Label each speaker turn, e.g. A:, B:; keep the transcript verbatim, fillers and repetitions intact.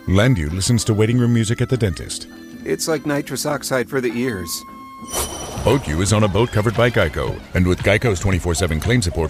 A: Landu listens to waiting room music at the dentist.
B: It's like nitrous oxide for the ears.
A: BoatU is on a boat covered by Geico. And with Geico's twenty-four seven claim support